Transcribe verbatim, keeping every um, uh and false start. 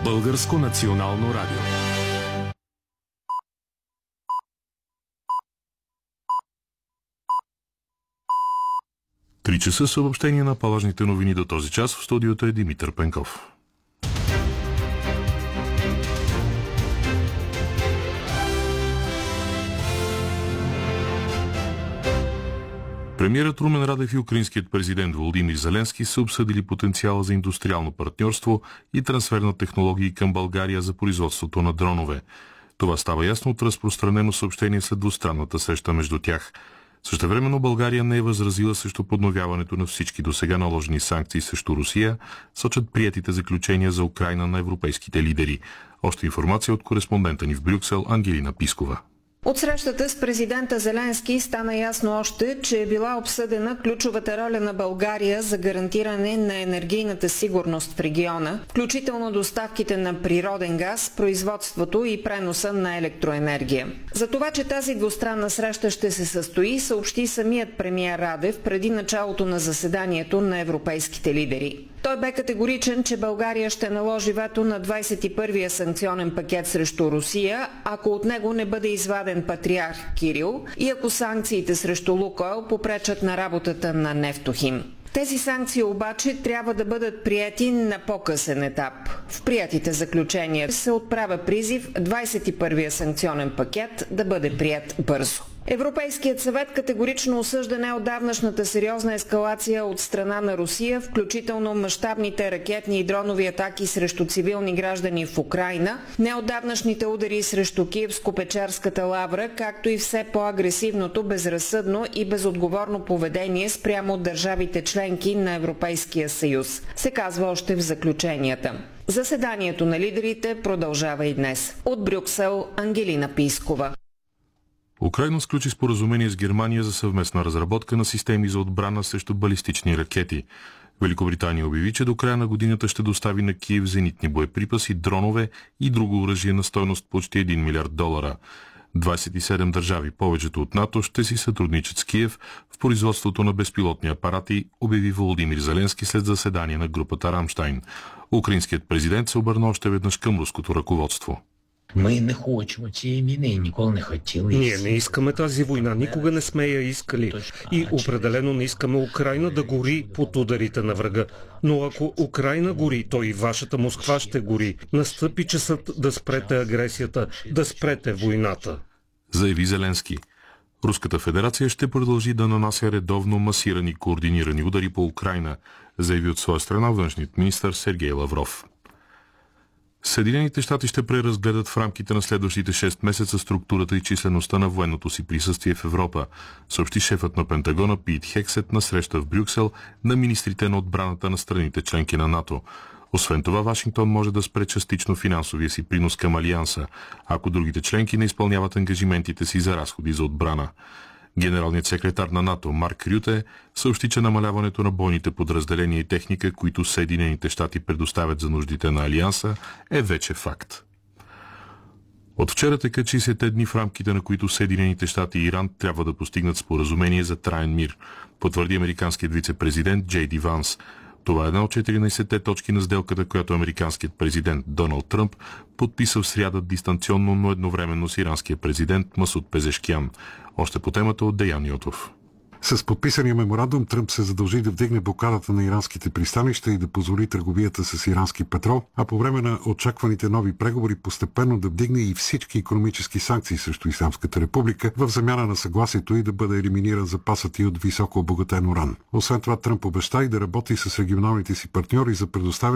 Българско национално радио. Три часа съобщение на по-важните новини до този час. В студиото е Димитър Пенков. Премиерът Румен Радев и украинският президент Володимир Зеленски са обсъдили потенциала за индустриално партньорство и трансфер на технологии към България за производството на дронове. Това става ясно от разпространено съобщение след двустранната среща между тях. Същевременно България не е възразила срещу подновяването на всички досега наложени санкции срещу Русия, сочат приетите заключения за Украйна на европейските лидери. Още информация от кореспондента ни в Брюксел Ангелина Пискова. От срещата с президента Зеленски стана ясно още, че е била обсъдена ключовата роля на България за гарантиране на енергийната сигурност в региона, включително доставките на природен газ, производството и преноса на електроенергия. За това, че тази двустранна среща ще се състои, съобщи самият премиер Радев преди началото на заседанието на европейските лидери. Той бе категоричен, че България ще наложи вето на двадесет и първия санкционен пакет срещу Русия, ако от него не бъде изваден патриарх Кирил и ако санкциите срещу Лукойл попречат на работата на Нефтохим. Тези санкции обаче трябва да бъдат приети на по-късен етап. В приетите заключения се отправя призив двадесет и първия санкционен пакет да бъде приет бързо. Европейският съвет категорично осъжда неотдавнашната сериозна ескалация от страна на Русия, включително мащабните ракетни и дронови атаки срещу цивилни граждани в Украйна, неотдавнашните удари срещу Киевско-Печерската лавра, както и все по-агресивното, безразсъдно и безотговорно поведение спрямо от държавите членки на Европейския съюз, се казва още в заключенията. Заседанието на лидерите продължава и днес. От Брюксел Ангелина Пискова. Украйна сключи споразумение с Германия за съвместна разработка на системи за отбрана срещу балистични ракети. Великобритания обяви, че до края на годината ще достави на Киев зенитни боеприпаси, дронове и друго оръжие на стойност почти един милиард долара. двадесет и седем държави, повечето от НАТО, ще си сътрудничат с Киев в производството на безпилотни апарати, обяви Володимир Зеленски след заседание на групата Рамштайн. Украинският президент се обърна още веднъж към руското ръководство. Ми не хочемо цієї війни і ніколи не хотіли. Ние не искаме тази война, никога не сме я искали и определено не искаме Украйна да гори под ударите на врага. Но ако Украйна гори, то и вашата Москва ще гори. Настъпи часът да спрете агресията, да спрете войната, заяви Зеленски. Руската федерация ще продължи да нанася редовно масирани координирани удари по Украйна, заяви от своя страна външният министър Сергей Лавров. Съединените щати ще преразгледат в рамките на следващите шест месеца структурата и числеността на военното си присъствие в Европа, съобщи шефът на Пентагона Пит Хексет на среща в Брюксел на министрите на отбраната на страните членки на НАТО. Освен това, Вашингтон може да спре частично финансовия си принос към Алианса, ако другите членки не изпълняват ангажиментите си за разходи за отбрана. Генералният секретар на НАТО Марк Рюте съобщи, че намаляването на бойните подразделения и техника, които Съединените щати предоставят за нуждите на Алианса, е вече факт. От вчера текат шейсет дни, в рамките на които Съединените щати и Иран трябва да постигнат споразумение за траен мир, потвърди американският вице-президент Джей Ди Ванс. Това е една от четиринадесетте точки на сделката, която американският президент Доналд Тръмп подписа в сряда дистанционно, но едновременно с иранския президент Масуд Пезешкиян. Още по темата от Деян Йотов. С подписания меморандум Тръмп се задължи да вдигне блокадата на иранските пристанища и да позволи търговията с ирански петрол, а по време на очакваните нови преговори постепенно да вдигне и всички икономически санкции срещу Ислямската република в замяна на съгласието и да бъде елиминиран запасът и от високо обогатен уран. Освен това, Тръмп обеща и да работи с регионалните си партньори за предоставяне